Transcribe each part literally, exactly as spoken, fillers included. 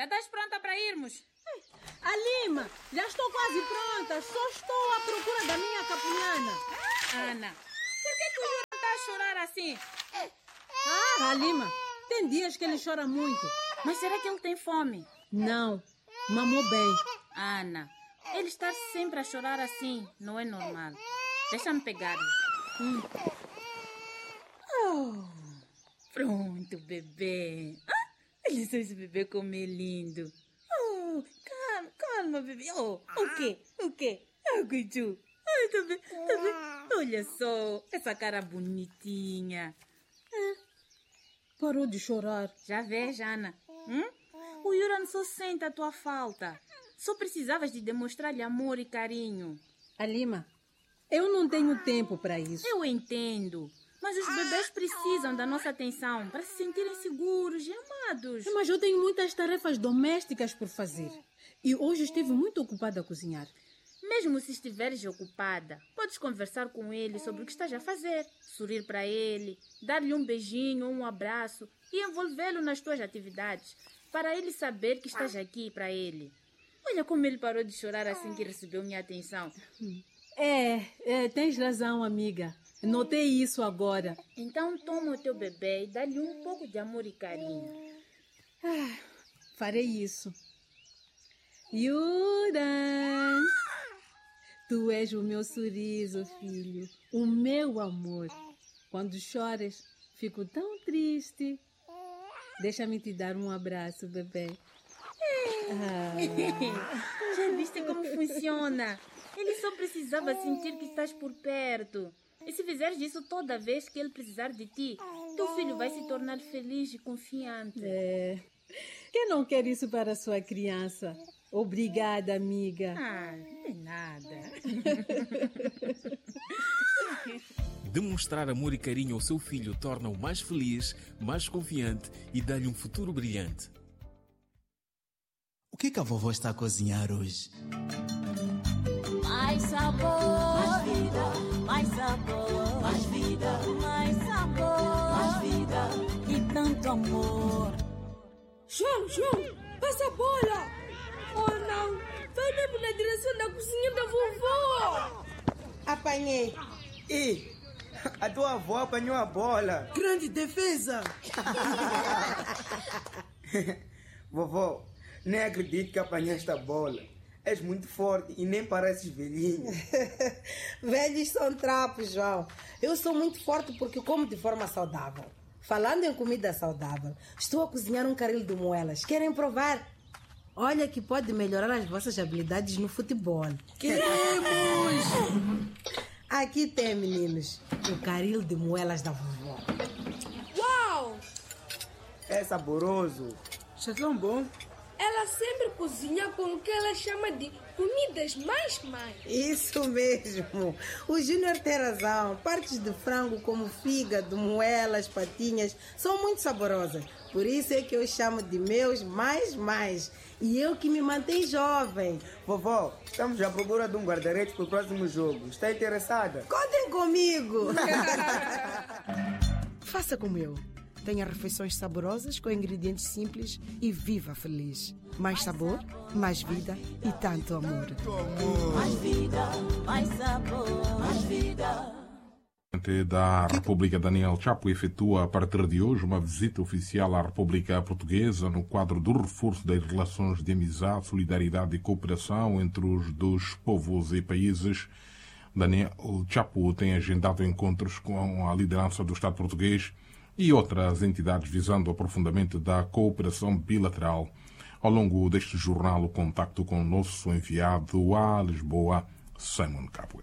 estás pronta para irmos? Alima, já estou quase pronta. Só estou à procura da minha capulana. Ana, por que, que o Yura está a chorar assim? Ah, Alima, tem dias que ele chora muito. Mas será que ele tem fome? Não, mamou bem. Ana, ele está sempre a chorar assim. Não é normal. Deixa-me pegar-lhe. Hum. Oh, pronto, bebê. Ah, olha só esse bebê como é lindo. Oh, calma, calma, bebê. Oh, o quê? O quê? Ah, Guidu. Ai, tá bem, tá bem. Olha só, essa cara bonitinha. É, parou de chorar. Já vês, Ana? Hum? O Yura só sente a tua falta. Só precisavas de demonstrar-lhe amor e carinho. Alima, eu não tenho tempo para isso. Eu entendo. Mas os bebês precisam da nossa atenção para se sentirem seguros e amados. Mas eu tenho muitas tarefas domésticas por fazer. E hoje estive muito ocupada a cozinhar. Mesmo se estiveres ocupada, podes conversar com ele sobre o que estás a fazer, sorrir para ele, dar-lhe um beijinho ou um abraço e envolvê-lo nas tuas atividades, para ele saber que estás aqui para ele. Olha como ele parou de chorar assim que recebeu minha atenção. É, é, tens razão, amiga. Notei isso agora. Então toma o teu bebê e dá-lhe um pouco de amor e carinho. Ah, farei isso. Yuran, tu és o meu sorriso, filho, o meu amor. Quando choras, fico tão triste. Deixa-me te dar um abraço, bebê. Ah. Já viste como funciona? Ele só precisava sentir que estás por perto. E se fizeres isso toda vez que ele precisar de ti, teu filho vai se tornar feliz e confiante. É. Quem não quer isso para a sua criança? Obrigada, amiga. Ah, não é nada. Demonstrar amor e carinho ao seu filho torna-o mais feliz, mais confiante e dá-lhe um futuro brilhante. O que é que a vovó está a cozinhar hoje? Mais sabor, mais vida, mais sabor, mais vida, mais sabor, mais vida e tanto amor. João, João, passa a bola! Oh não, vai mesmo na direção da cozinha da vovó! Apanhei. E a tua avó apanhou a bola. Grande defesa! Vovó, nem acredito que apanhaste a bola. És muito forte e nem pareces velhinha. Velhos são trapos, João. Eu sou muito forte porque como de forma saudável. Falando em comida saudável, estou a cozinhar um caril de moelas. Querem provar? Olha que pode melhorar as vossas habilidades no futebol. Queremos! Aqui tem, meninos, o caril de moelas da vovó. Uau! É saboroso. Está tão bom. Ela sempre cozinha com o que ela chama de comidas mais mais. Isso mesmo. O Júnior tem razão. Partes de frango como fígado, moelas, patinhas são muito saborosas. Por isso é que eu chamo de meus mais mais. E eu que me mantém jovem. Vovó, estamos à procura de um guarda-redes para o próximo jogo. Está interessada? Contem comigo. Faça como eu. Tenha refeições saborosas com ingredientes simples e viva feliz. Mais sabor, mais vida e tanto amor. Mais vida, mais sabor, mais vida. O presidente da República, Daniel Chapo, efetua a partir de hoje uma visita oficial à República Portuguesa no quadro do reforço das relações de amizade, solidariedade e cooperação entre os dois povos e países. Daniel Chapo tem agendado encontros com a liderança do Estado português e outras entidades visando o aprofundamento da cooperação bilateral. Ao longo deste jornal, o contacto com o nosso enviado a Lisboa, Simon Capue.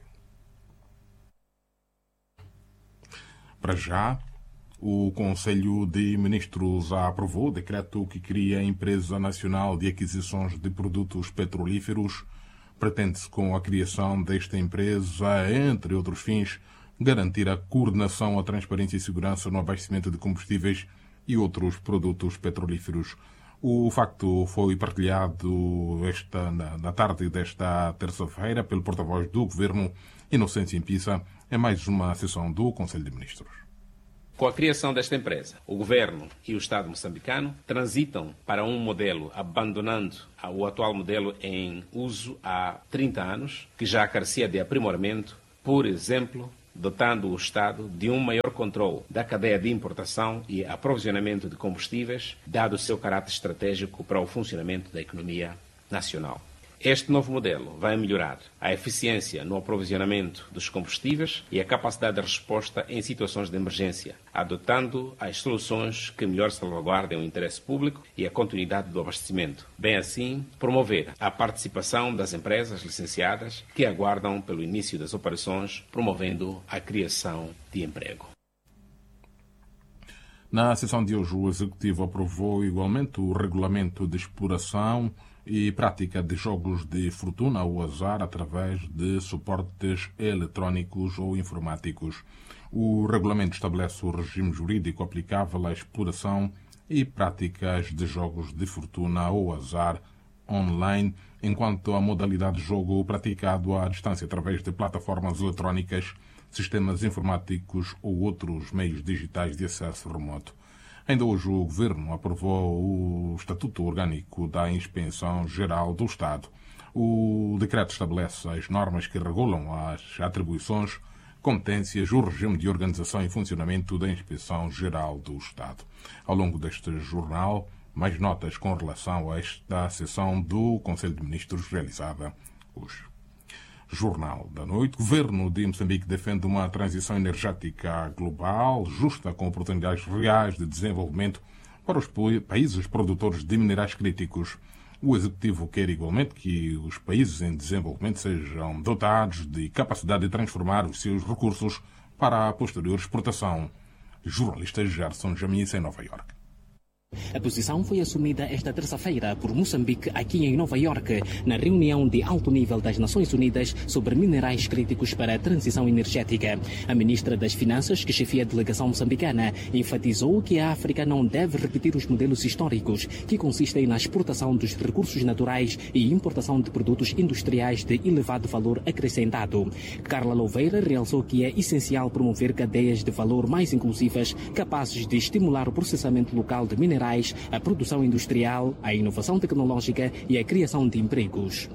Para já, o Conselho de Ministros aprovou o decreto que cria a Empresa Nacional de Aquisições de Produtos Petrolíferos. Pretende-se, com a criação desta empresa, entre outros fins, garantir a coordenação, a transparência e segurança no abastecimento de combustíveis e outros produtos petrolíferos. O facto foi partilhado esta, na, na tarde desta terça-feira pelo porta-voz do Governo, Inocêncio Impisa, em mais uma sessão do Conselho de Ministros. Com a criação desta empresa, o governo e o Estado moçambicano transitam para um modelo, abandonando o atual modelo em uso há trinta anos, que já carecia de aprimoramento, por exemplo, dotando o Estado de um maior controle da cadeia de importação e aprovisionamento de combustíveis, dado o seu caráter estratégico para o funcionamento da economia nacional. Este novo modelo vai melhorar a eficiência no aprovisionamento dos combustíveis e a capacidade de resposta em situações de emergência, adotando as soluções que melhor salvaguardem o interesse público e a continuidade do abastecimento. Bem assim, promover a participação das empresas licenciadas que aguardam pelo início das operações, promovendo a criação de emprego. Na sessão de hoje, o Executivo aprovou igualmente o regulamento de exploração e prática de jogos de fortuna ao azar através de suportes eletrónicos ou informáticos. O regulamento estabelece o regime jurídico aplicável à exploração e práticas de jogos de fortuna ao azar online, enquanto a modalidade de jogo praticado à distância através de plataformas eletrónicas, sistemas informáticos ou outros meios digitais de acesso remoto. Ainda hoje o Governo aprovou o Estatuto Orgânico da Inspeção Geral do Estado. O decreto estabelece as normas que regulam as atribuições, competências, o regime de organização e funcionamento da Inspeção Geral do Estado. Ao longo deste jornal, mais notas com relação a esta sessão do Conselho de Ministros realizada hoje. Jornal da Noite. O Governo de Moçambique defende uma transição energética global, justa, com oportunidades reais de desenvolvimento para os países produtores de minerais críticos. O Executivo quer igualmente que os países em desenvolvimento sejam dotados de capacidade de transformar os seus recursos para a posterior exportação. Jornalista Gerson Jamissa, em Nova Iorque. A posição foi assumida esta terça-feira por Moçambique aqui em Nova Iorque, na reunião de alto nível das Nações Unidas sobre minerais críticos para a transição energética. A ministra das Finanças, que chefia a delegação moçambicana, enfatizou que a África não deve repetir os modelos históricos que consistem na exportação dos recursos naturais e importação de produtos industriais de elevado valor acrescentado. Carla Louveira realçou que é essencial promover cadeias de valor mais inclusivas, capazes de estimular o processamento local de minerais, a produção industrial, a inovação tecnológica e a criação de empregos.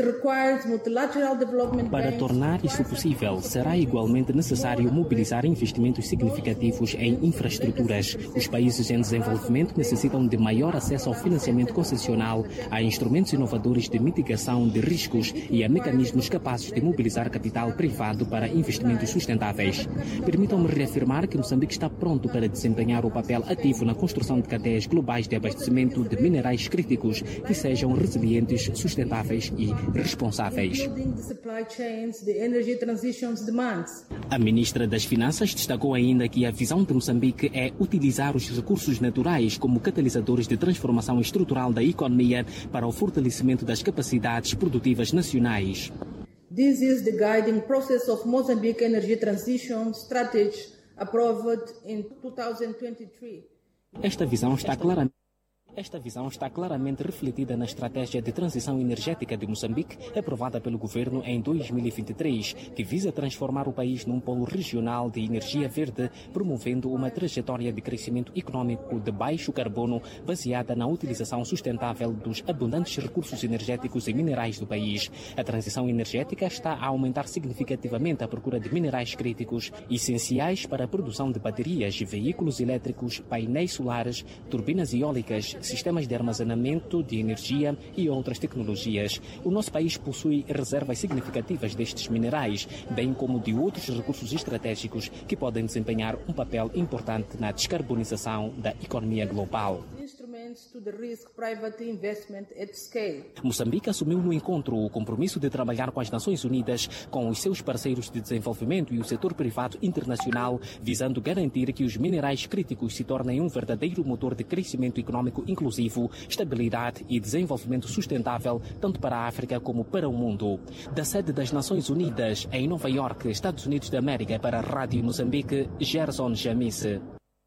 Para tornar isso possível, será igualmente necessário mobilizar investimentos significativos em infraestruturas. Os países em desenvolvimento necessitam de maior acesso ao financiamento concessional, a instrumentos inovadores de mitigação de riscos e a mecanismos capazes de mobilizar capital privado para investimentos sustentáveis. Permitam-me reafirmar que Moçambique está pronto para desempenhar o papel ativo na construção de cadeias globais de abastecimento de minerais críticos que sejam resilientes, sustentáveis e responsáveis. A ministra das Finanças destacou ainda que a visão de Moçambique é utilizar os recursos naturais como catalisadores de transformação estrutural da economia para o fortalecimento das capacidades produtivas nacionais. This is the guiding process of Mozambique Energy Transition Strategy approved in two thousand twenty-three. Esta visão está claramente Esta visão está claramente refletida na Estratégia de Transição Energética de Moçambique, aprovada pelo governo em dois mil e vinte e três, que visa transformar o país num polo regional de energia verde, promovendo uma trajetória de crescimento econômico de baixo carbono, baseada na utilização sustentável dos abundantes recursos energéticos e minerais do país. A transição energética está a aumentar significativamente a procura de minerais críticos, essenciais para a produção de baterias, veículos elétricos, painéis solares, turbinas eólicas, sistemas de armazenamento de energia e outras tecnologias. O nosso país possui reservas significativas destes minerais, bem como de outros recursos estratégicos que podem desempenhar um papel importante na descarbonização da economia global. Moçambique assumiu no encontro o compromisso de trabalhar com as Nações Unidas, com os seus parceiros de desenvolvimento e o setor privado internacional, visando garantir que os minerais críticos se tornem um verdadeiro motor de crescimento econômico inclusivo, estabilidade e desenvolvimento sustentável, tanto para a África como para o mundo. Da sede das Nações Unidas, em Nova Iorque, Estados Unidos da América, para a Rádio Moçambique, Gerson Jamisse.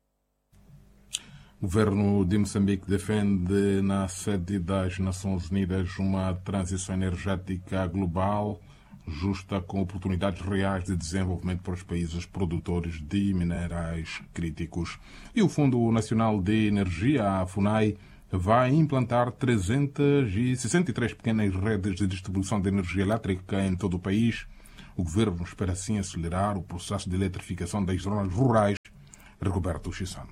O governo de Moçambique defende na sede das Nações Unidas uma transição energética global, justa com oportunidades reais de desenvolvimento para os países produtores de minerais críticos. E o Fundo Nacional de Energia, a FUNAI, vai implantar trezentas e sessenta e três pequenas redes de distribuição de energia elétrica em todo o país. O governo espera assim acelerar o processo de eletrificação das zonas rurais. Roberto Chissano.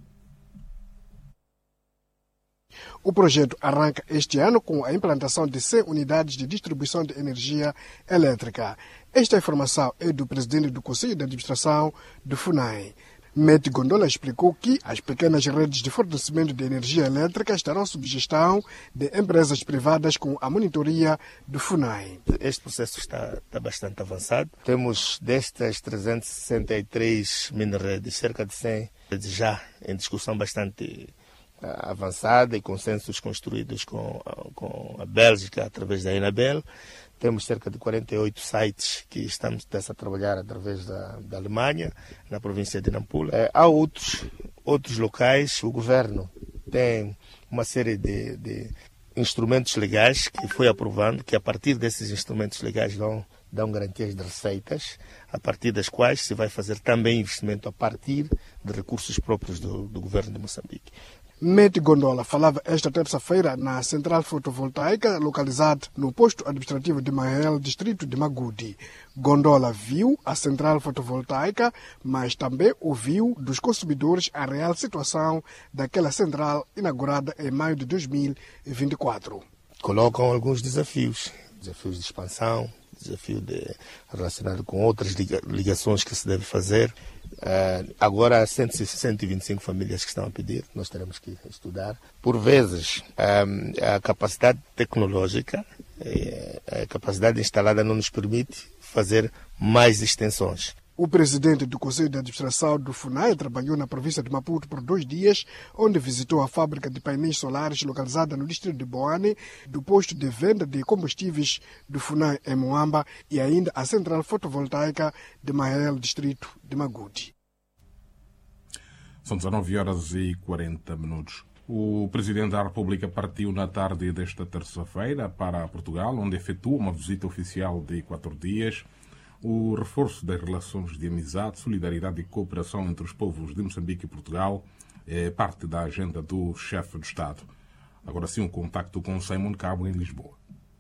O projeto arranca este ano com a implantação de cem unidades de distribuição de energia elétrica. Esta informação é do presidente do Conselho de Administração do FUNAI. Mete Gondola explicou que as pequenas redes de fornecimento de energia elétrica estarão sob gestão de empresas privadas com a monitoria do FUNAI. Este processo está, está bastante avançado. Temos destas trezentas e sessenta e três mini-redes, cerca de cem já em discussão bastante avançada e consensos construídos com, com a Bélgica através da Enabel. Temos cerca de quarenta e oito sites que estamos a trabalhar através da, da Alemanha, na província de Nampula. É, há outros, outros locais. O governo tem uma série de, de instrumentos legais que foi aprovando, que a partir desses instrumentos legais dão, dão garantias de receitas, a partir das quais se vai fazer também investimento a partir de recursos próprios do, do governo de Moçambique. Mete Gondola falava esta terça-feira na central fotovoltaica localizada no posto administrativo de Mahel, distrito de Magudi. Gondola viu a central fotovoltaica, mas também ouviu dos consumidores a real situação daquela central inaugurada em maio de dois mil e vinte e quatro. Colocam alguns desafios, desafios de expansão, desafio de, relacionado com outras ligações que se deve fazer. Uh, agora há cento e vinte e cinco famílias que estão a pedir, nós teremos que estudar. Por vezes, um, a capacidade tecnológica, a capacidade instalada não nos permite fazer mais extensões. O presidente do Conselho de Administração do FUNAI trabalhou na província de Maputo por dois dias, onde visitou a fábrica de painéis solares localizada no distrito de Boane, do posto de venda de combustíveis do FUNAI em Moamba e ainda a central fotovoltaica de Mahel, distrito de Magudi. São dezenove horas e quarenta minutos. O Presidente da República partiu na tarde desta terça-feira para Portugal, onde efetua uma visita oficial de quatro dias. O reforço das relações de amizade, solidariedade e cooperação entre os povos de Moçambique e Portugal é parte da agenda do chefe de Estado. Agora sim, um contacto com Simon Cabo em Lisboa.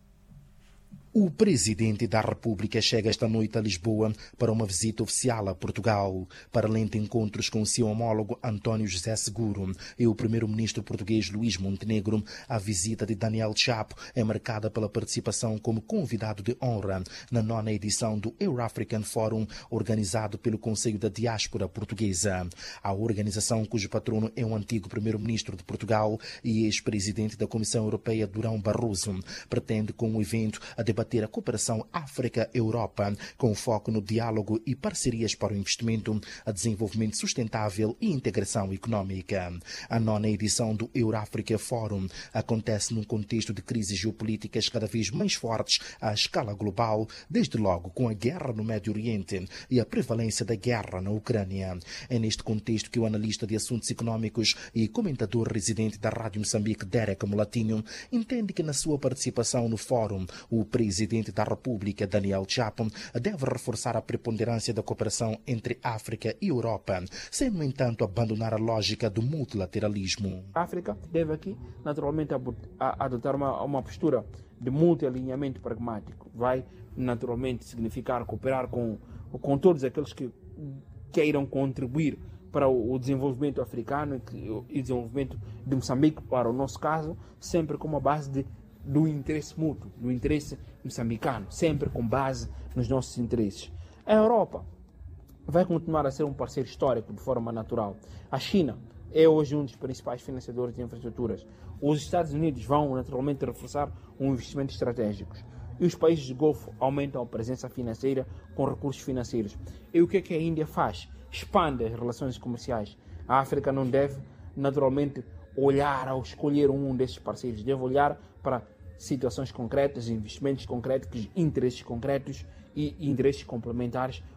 O Presidente da República chega esta noite a Lisboa para uma visita oficial a Portugal. Para além de encontros com o seu homólogo António José Seguro e o Primeiro-Ministro português Luís Montenegro, a visita de Daniel Chapo é marcada pela participação como convidado de honra na nona edição do Euro-African Forum, organizado pelo Conselho da Diáspora Portuguesa. A organização, cujo patrono é o antigo Primeiro-Ministro de Portugal e ex-presidente da Comissão Europeia Durão Barroso, pretende com o evento a debater a cooperação África-Europa, com foco no diálogo e parcerias para o investimento, a desenvolvimento sustentável e integração económica. A nona edição do Euro-Africa Forum acontece num contexto de crises geopolíticas cada vez mais fortes à escala global, desde logo com a guerra no Médio Oriente e a prevalência da guerra na Ucrânia. É neste contexto que o analista de assuntos económicos e comentador residente da Rádio Moçambique, Derek Mulatinho, entende que na sua participação no fórum, o Presidente da República, Daniel Chapo, deve reforçar a preponderância da cooperação entre África e Europa, sem, no entanto, abandonar a lógica do multilateralismo. A África deve aqui, naturalmente, adotar uma, uma postura de multialinhamento pragmático. Vai, naturalmente, significar cooperar com, com todos aqueles que queiram contribuir para o desenvolvimento africano e o desenvolvimento de Moçambique, para o nosso caso, sempre com uma base de do interesse mútuo, do interesse moçambicano, sempre com base nos nossos interesses. A Europa vai continuar a ser um parceiro histórico de forma natural. A China é hoje um dos principais financiadores de infraestruturas. Os Estados Unidos vão naturalmente reforçar um investimento estratégico. E os países do Golfo aumentam a presença financeira com recursos financeiros. E o que é que a Índia faz? Expande as relações comerciais. A África não deve, naturalmente, olhar ao escolher um desses parceiros, deve olhar para situações concretas, investimentos concretos, interesses concretos e interesses complementares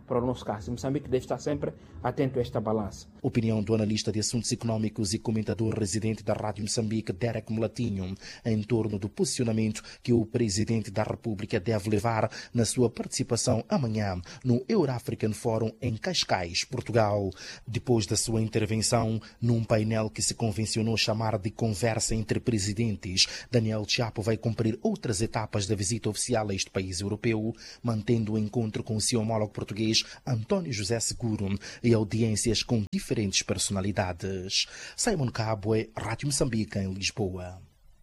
para o nosso caso. Moçambique deve estar sempre atento a esta balança. Opinião do analista de assuntos econômicos e comentador residente da Rádio Moçambique, Derek Mulatinho, em torno do posicionamento que o Presidente da República deve levar na sua participação amanhã no Euro-African Forum em Cascais, Portugal. Depois da sua intervenção num painel que se convencionou chamar de conversa entre presidentes, Daniel Chapo vai cumprir outras etapas da visita oficial a este país europeu, mantendo o encontro com o seu homólogo português António José Seguro e audiências com diferentes personalidades. Simon Cabwe, Rádio Moçambique, em Lisboa.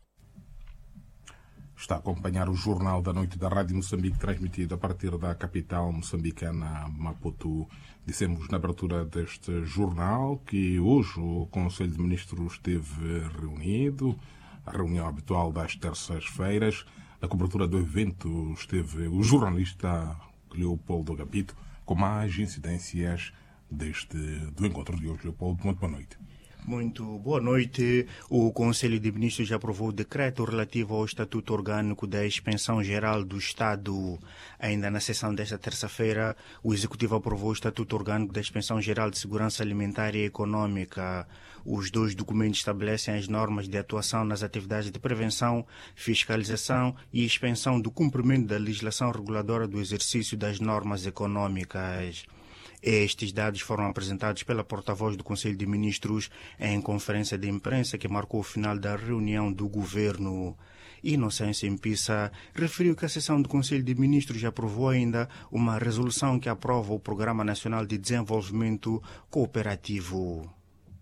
Está a acompanhar o Jornal da Noite da Rádio Moçambique, transmitido a partir da capital moçambicana, Maputo. Dissemos na abertura deste jornal que hoje o Conselho de Ministros esteve reunido, a reunião habitual das terças-feiras. Na cobertura do evento esteve o jornalista Leopoldo Agapito, com mais incidências deste, do encontro de hoje. Leopoldo, muito boa noite. Muito boa noite. O Conselho de Ministros aprovou o decreto relativo ao Estatuto Orgânico da Inspeção Geral do Estado. Ainda na sessão desta terça-feira, o Executivo aprovou o Estatuto Orgânico da Inspeção Geral de Segurança Alimentar e Econômica. Os dois documentos estabelecem as normas de atuação nas atividades de prevenção, fiscalização e expensão do cumprimento da legislação reguladora do exercício das normas econômicas. Estes dados foram apresentados pela porta-voz do Conselho de Ministros em conferência de imprensa que marcou o final da reunião do governo. Inocêncio Impissa referiu que a sessão do Conselho de Ministros aprovou ainda uma resolução que aprova o Programa Nacional de Desenvolvimento Cooperativo.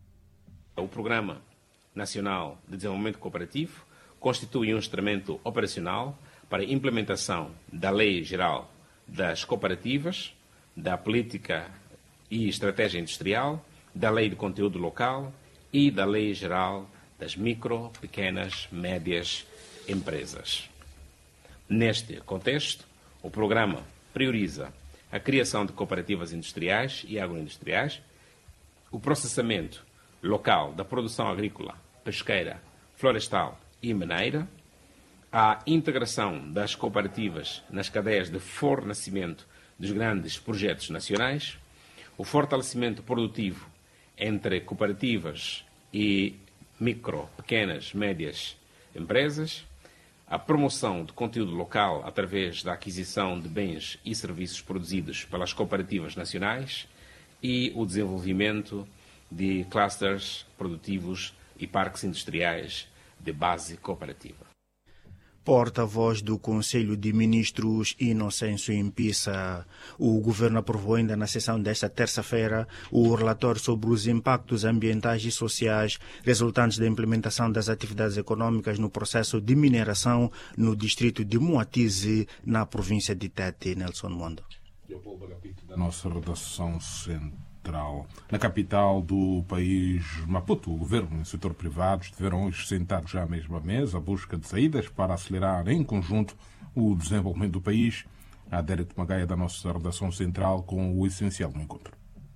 O Programa Nacional de Desenvolvimento Cooperativo constitui um instrumento operacional para a implementação da Lei Geral das Cooperativas, da Política e Estratégia Industrial, da Lei de Conteúdo Local e da Lei Geral das Micro, Pequenas, Médias Empresas. Neste contexto, o programa prioriza a criação de cooperativas industriais e agroindustriais, o processamento local da produção agrícola, pesqueira, florestal e mineira, a integração das cooperativas nas cadeias de fornecimento dos grandes projetos nacionais, o fortalecimento produtivo entre cooperativas e micro, pequenas, médias empresas, a promoção de conteúdo local através da aquisição de bens e serviços produzidos pelas cooperativas nacionais e o desenvolvimento de clusters produtivos e parques industriais de base cooperativa. Porta-voz do Conselho de Ministros, Inocêncio Impissa. O Governo aprovou ainda na sessão desta terça-feira o relatório sobre os impactos ambientais e sociais resultantes da implementação das atividades econômicas no processo de mineração no distrito de Moatize, na província de Tete. Nelson Mondo. Da nossa redação central. Na capital do país, Maputo, o governo e o setor privado estiveram hoje sentados já à mesma mesa, à busca de saídas para acelerar em conjunto o desenvolvimento do país. A Adérito Magaia, da nossa redação central, com o essencial do encontro.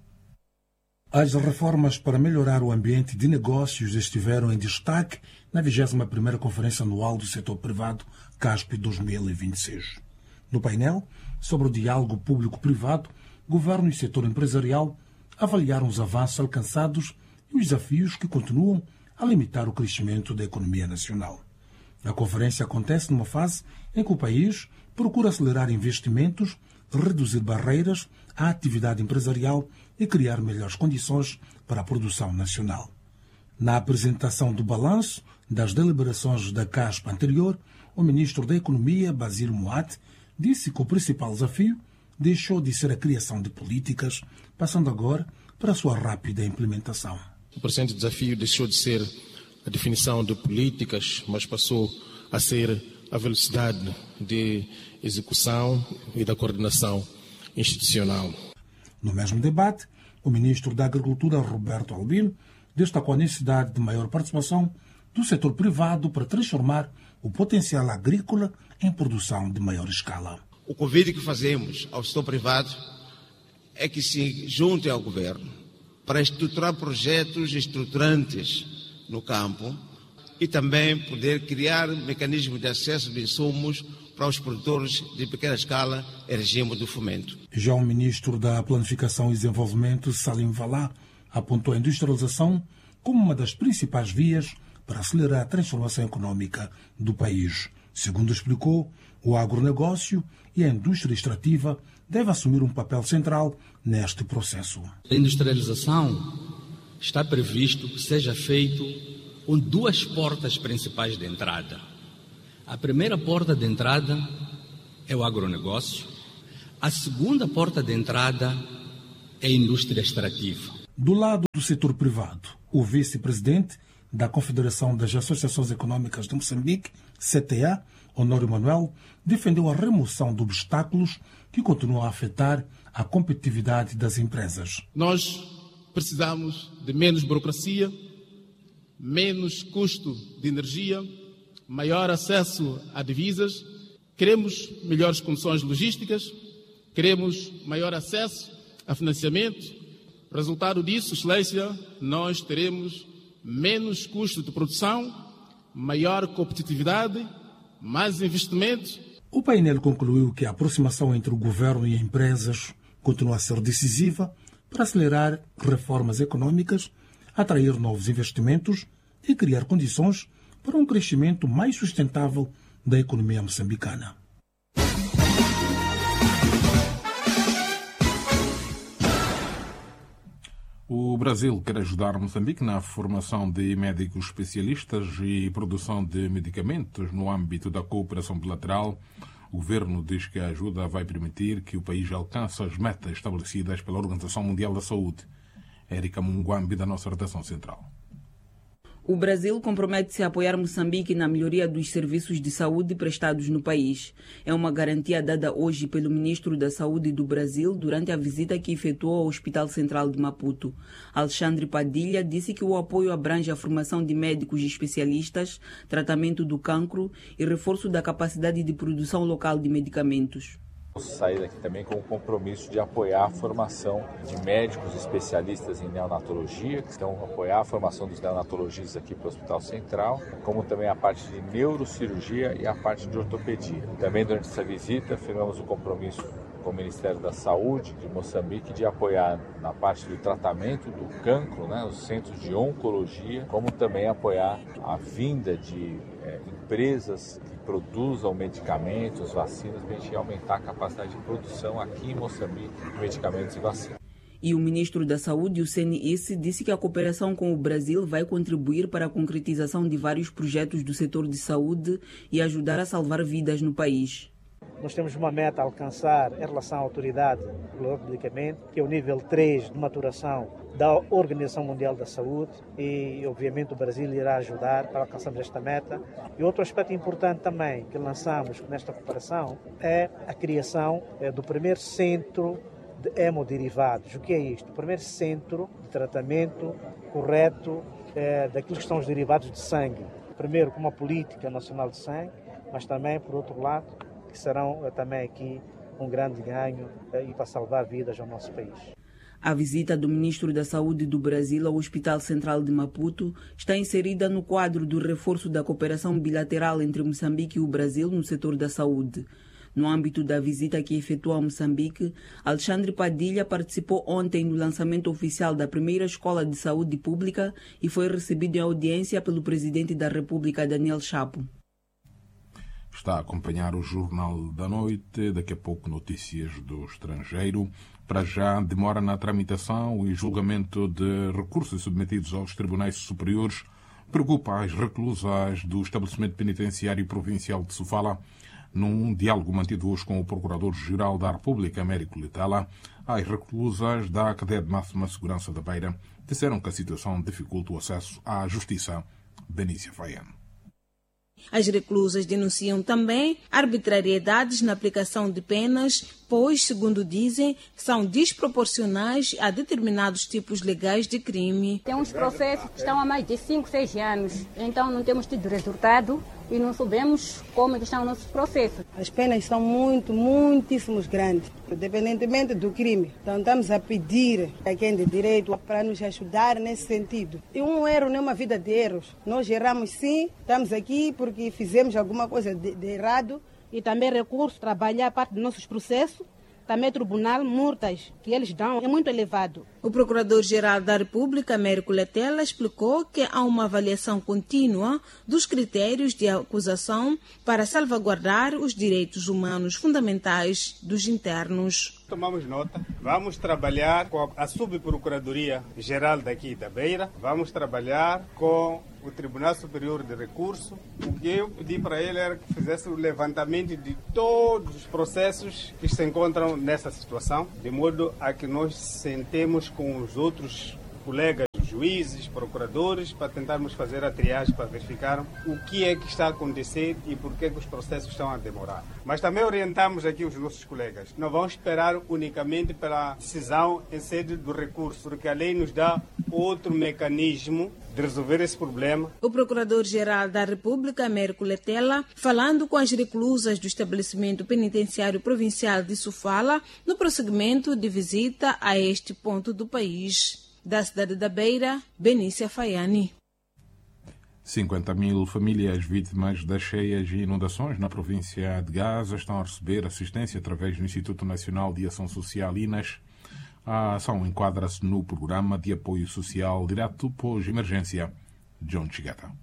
As reformas para melhorar o ambiente de negócios estiveram em destaque na vigésima primeira Conferência Anual do Setor Privado, CASP dois mil e vinte e seis. No painel, sobre o diálogo público-privado, governo e setor empresarial avaliaram os avanços alcançados e os desafios que continuam a limitar o crescimento da economia nacional. A conferência acontece numa fase em que o país procura acelerar investimentos, reduzir barreiras à atividade empresarial e criar melhores condições para a produção nacional. Na apresentação do balanço das deliberações da CASP anterior, o ministro da Economia, Basílio Moate, disse que o principal desafio deixou de ser a criação de políticas, passando agora para a sua rápida implementação. O presente desafio deixou de ser a definição de políticas, mas passou a ser a velocidade de execução e da coordenação institucional. No mesmo debate, o ministro da Agricultura, Roberto Albino, destacou a necessidade de maior participação do setor privado para transformar o potencial agrícola em produção de maior escala. O convite que fazemos ao setor privado é que se junte ao governo para estruturar projetos estruturantes no campo e também poder criar mecanismos de acesso de insumos para os produtores de pequena escala em regime de fomento. Já o ministro da Planificação e Desenvolvimento, Salim Valá, apontou a industrialização como uma das principais vias para acelerar a transformação econômica do país. Segundo explicou, o agronegócio e a indústria extrativa devem assumir um papel central neste processo. A industrialização está previsto que seja feito com duas portas principais de entrada. A primeira porta de entrada é o agronegócio. A segunda porta de entrada é a indústria extrativa. Do lado do setor privado, o vice-presidente da Confederação das Associações Econômicas de Moçambique, C T A, Honório Manuel, defendeu a remoção de obstáculos que continuam a afetar a competitividade das empresas. Nós precisamos de menos burocracia, menos custo de energia, maior acesso a divisas, queremos melhores condições logísticas, queremos maior acesso a financiamento. Resultado disso, Excelência, nós teremos menos custo de produção, maior competitividade, mais investimentos. O painel concluiu que a aproximação entre o governo e empresas continua a ser decisiva para acelerar reformas econômicas, atrair novos investimentos e criar condições para um crescimento mais sustentável da economia moçambicana. O Brasil quer ajudar Moçambique na formação de médicos especialistas e produção de medicamentos no âmbito da cooperação bilateral. O governo diz que a ajuda vai permitir que o país alcance as metas estabelecidas pela Organização Mundial da Saúde. Érica Munguambi, da nossa redação central. O Brasil compromete-se a apoiar Moçambique na melhoria dos serviços de saúde prestados no país. É uma garantia dada hoje pelo ministro da Saúde do Brasil durante a visita que efetuou ao Hospital Central de Maputo. Alexandre Padilha disse que o apoio abrange a formação de médicos e especialistas, tratamento do cancro e reforço da capacidade de produção local de medicamentos. Sair daqui também com o compromisso de apoiar a formação de médicos especialistas em neonatologia, que estão apoiar a formação dos neonatologistas aqui para o Hospital Central, como também a parte de neurocirurgia e a parte de ortopedia. Também durante essa visita firmamos o compromisso com o Ministério da Saúde de Moçambique de apoiar na parte do tratamento do cancro, né, os centros de oncologia, como também apoiar a vinda de é, empresas que produzam medicamentos, vacinas, para a gente aumentar a capacidade de produção aqui em Moçambique de medicamentos e vacinas. E o ministro da Saúde, o C N I S, disse que a cooperação com o Brasil vai contribuir para a concretização de vários projetos do setor de saúde e ajudar a salvar vidas no país. Nós temos uma meta a alcançar em relação à autoridade reguladora do medicamento, que é o nível três de maturação da Organização Mundial da Saúde, e obviamente o Brasil irá ajudar para alcançarmos esta meta. E outro aspecto importante também que lançamos nesta cooperação é a criação do primeiro centro de hemoderivados. O que é isto? O primeiro centro de tratamento correto é, daquilo que são os derivados de sangue. Primeiro com uma política nacional de sangue, mas também, por outro lado, que serão também aqui um grande ganho e para salvar vidas ao nosso país. A visita do ministro da Saúde do Brasil ao Hospital Central de Maputo está inserida no quadro do reforço da cooperação bilateral entre Moçambique e o Brasil no setor da saúde. No âmbito da visita que efetuou a Moçambique, Alexandre Padilha participou ontem no lançamento oficial da primeira escola de saúde pública e foi recebido em audiência pelo presidente da República, Daniel Chapo. Está a acompanhar o Jornal da Noite, daqui a pouco notícias do estrangeiro. Para já, demora na tramitação e julgamento de recursos submetidos aos tribunais superiores preocupa as reclusas do estabelecimento penitenciário provincial de Sofala. Num diálogo mantido hoje com o Procurador-Geral da República, Américo Litala, as reclusas da cadeia de máxima segurança da Beira disseram que a situação dificulta o acesso à justiça. Benícia Faiano. As reclusas denunciam também arbitrariedades na aplicação de penas, pois, segundo dizem, são desproporcionais a determinados tipos legais de crime. Tem uns processos que estão há mais de cinco, seis anos, então não temos tido resultado e não sabemos como estão os nossos processos. As penas são muito, muitíssimos grandes, independentemente do crime. Então estamos a pedir a quem de direito para nos ajudar nesse sentido. E um erro não é uma vida de erros. Nós erramos sim, estamos aqui porque fizemos alguma coisa de, de errado, e também recurso, trabalhar a parte dos nossos processos. Também tribunal, multas que eles dão é muito elevado. O Procurador-Geral da República, Américo Letela, explicou que há uma avaliação contínua dos critérios de acusação para salvaguardar os direitos humanos fundamentais dos internos. Tomamos nota, vamos trabalhar com a Subprocuradoria-Geral daqui da Beira, vamos trabalhar com o Tribunal Superior de Recurso. O que eu pedi para ele era que fizesse o levantamento de todos os processos que se encontram nessa situação, de modo a que nós sentemos com os outros colegas, juízes, procuradores, para tentarmos fazer a triagem, para verificar o que é que está a acontecer e por que, que os processos estão a demorar. Mas também orientamos aqui os nossos colegas. Não vamos esperar unicamente pela decisão em sede do recurso, porque a lei nos dá outro mecanismo de resolver esse problema. O Procurador-Geral da República, Américo Letela, falando com as reclusas do estabelecimento penitenciário provincial de Sofala, no prosseguimento de visita a este ponto do país. Da cidade da Beira, Benícia Faiani. cinquenta mil famílias vítimas das cheias e inundações na província de Gaza estão a receber assistência através do Instituto Nacional de Ação Social, I N A S. A ação enquadra-se no Programa de Apoio Social Direto Pós-Emergência. John Chigata.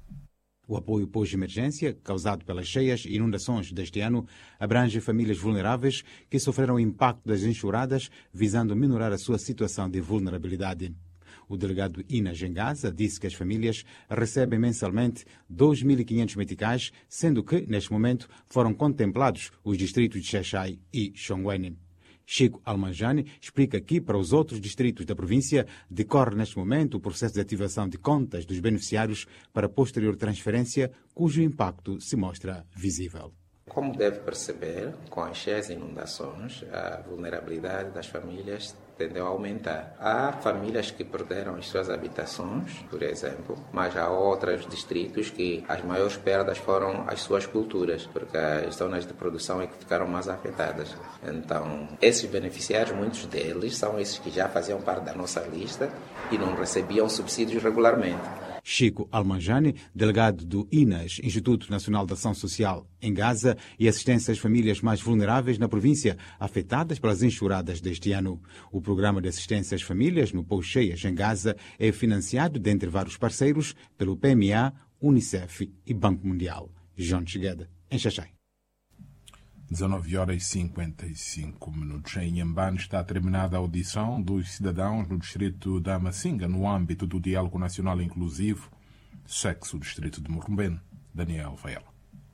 O apoio pós-emergência, causado pelas cheias e inundações deste ano, abrange famílias vulneráveis que sofreram o impacto das enxurradas, visando minorar a sua situação de vulnerabilidade. O delegado I N A S em Gaza disse que as famílias recebem mensalmente dois mil e quinhentos meticais, sendo que, neste momento, foram contemplados os distritos de Xaxai e Xongweni. Chico Almanjani explica que, para os outros distritos da província, decorre neste momento o processo de ativação de contas dos beneficiários para posterior transferência, cujo impacto se mostra visível. Como deve perceber, com as cheias e inundações, a vulnerabilidade das famílias tendeu a aumentar. Há famílias que perderam as suas habitações, por exemplo, mas há outros distritos que as maiores perdas foram as suas culturas, porque as zonas de produção é que ficaram mais afetadas. Então, esses beneficiários, muitos deles, são esses que já faziam parte da nossa lista e não recebiam subsídios regularmente. Chico Almanjani, delegado do I N A S, Instituto Nacional de Ação Social, em Gaza, e assistência às famílias mais vulneráveis na província, afetadas pelas enxurradas deste ano. O programa de assistência às famílias no pós-cheias em Gaza é financiado, dentre vários parceiros, pelo P M A, Unicef e Banco Mundial. João Chigueda, em Xaxai. dezanove horas e cinquenta e cinco minutos. Em Inhambane está terminada a audição dos cidadãos no distrito da Macinga, no âmbito do Diálogo Nacional Inclusivo, sexo distrito de Morumbene. Daniel Faela.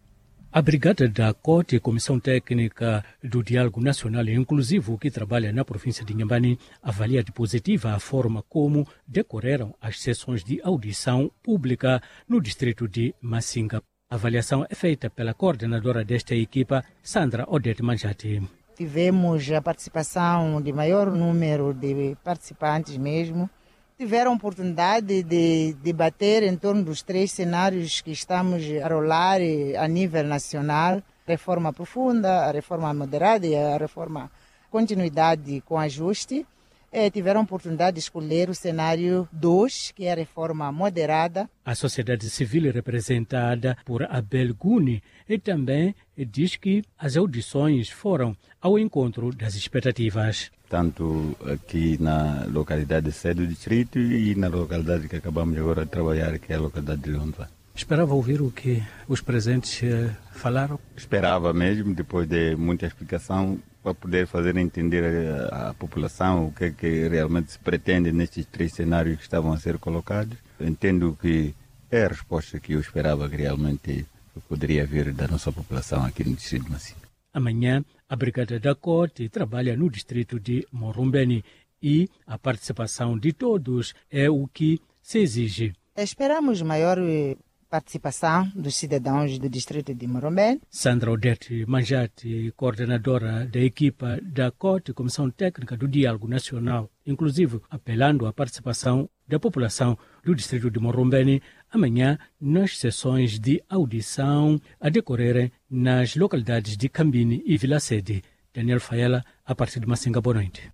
A Brigada da C O T e a Comissão Técnica do Diálogo Nacional Inclusivo, que trabalha na província de Inhambane, avalia de positiva a forma como decorreram as sessões de audição pública no distrito de Macinga. A avaliação é feita pela coordenadora desta equipa, Sandra Odete Manjati. Tivemos a participação de maior número de participantes mesmo. Tiveram a oportunidade de debater em torno dos três cenários que estamos a rolar a nível nacional. Reforma profunda, a reforma moderada e a reforma continuidade com ajuste. É, tiveram a oportunidade de escolher o cenário dois, que é a reforma moderada. A sociedade civil representada por Abel Guni e também diz que as audições foram ao encontro das expectativas. Tanto aqui na localidade C do distrito e na localidade que acabamos agora de trabalhar, que é a localidade de Londra. Esperava ouvir o que os presentes eh, falaram? Esperava mesmo, depois de muita explicação, para poder fazer entender a, a população o que é que realmente se pretende nestes três cenários que estavam a ser colocados. Entendo que é a resposta que eu esperava que realmente poderia vir da nossa população aqui no distrito de Macinga. Amanhã, a Brigada da C O T trabalha no distrito de Morumbene e a participação de todos é o que se exige. Esperamos maior participação dos cidadãos do distrito de Morumbene. Sandra Odete Manjati, coordenadora da equipa da C O T, Comissão Técnica do Diálogo Nacional, inclusive apelando à participação da população do distrito de Morumbene amanhã nas sessões de audição a decorrerem nas localidades de Cambini e Vila Sede. Daniel Faela, a partir de Macinga, boa noite.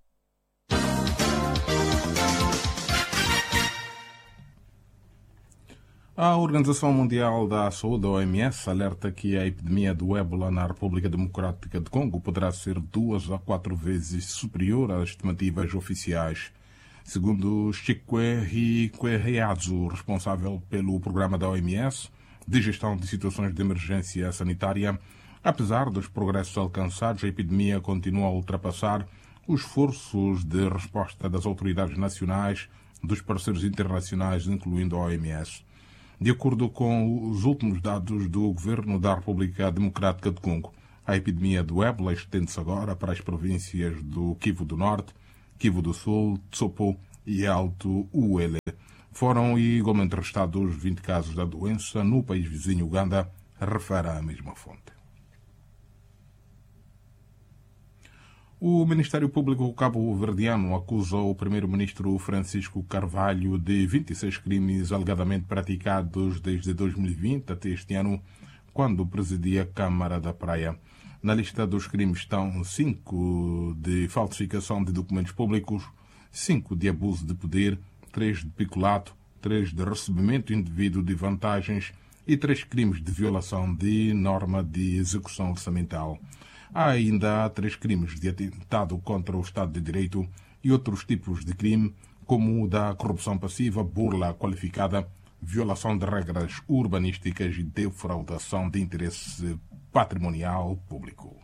A Organização Mundial da Saúde, a O M S, alerta que a epidemia do ébola na República Democrática do Congo poderá ser duas a quatro vezes superior às estimativas oficiais. Segundo Chikwe Kwereazu, responsável pelo programa da O M S de gestão de situações de emergência sanitária, apesar dos progressos alcançados, a epidemia continua a ultrapassar os esforços de resposta das autoridades nacionais, dos parceiros internacionais, incluindo a O M S. De acordo com os últimos dados do governo da República Democrática do Congo, a epidemia do ébola estende-se agora para as províncias do Kivu do Norte, Kivu do Sul, Tsopo e Alto Uele. Foram igualmente registrados vinte casos da doença no país vizinho Uganda, refere a mesma fonte. O Ministério Público cabo-verdiano acusa o primeiro-ministro Francisco Carvalho de vinte e seis crimes alegadamente praticados desde dois mil e vinte até este ano, quando presidia a Câmara da Praia. Na lista dos crimes estão cinco de falsificação de documentos públicos, cinco de abuso de poder, três de peculato, três de recebimento indevido de vantagens e três crimes de violação de norma de execução orçamental. Há ainda três crimes de atentado contra o Estado de Direito e outros tipos de crime, como o da corrupção passiva, burla qualificada, violação de regras urbanísticas e defraudação de interesse patrimonial público.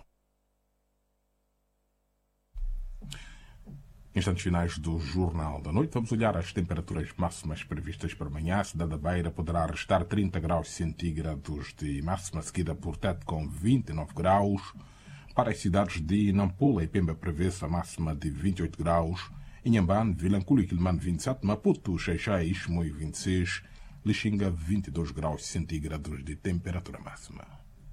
Instantes finais do Jornal da Noite. Vamos olhar as temperaturas máximas previstas para amanhã. A cidade da Beira poderá restar trinta graus centígrados de máxima, seguida por Tete com vinte e nove graus. Para as cidades de Nampula e Pemba prevê-se a máxima de vinte e oito graus. Inhambane, Vilanculo e Quilomane vinte e sete, Maputo, Xaixai e Chimoio vinte e seis, Lixinga vinte e dois graus centígrados de temperatura máxima.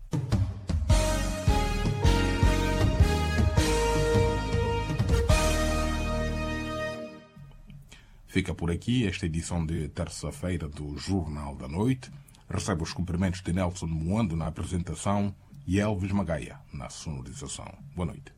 Fica por aqui esta edição de terça-feira do Jornal da Noite. Recebe os cumprimentos de Nelson Moando na apresentação e Elvis Magaia na sonorização. Boa noite.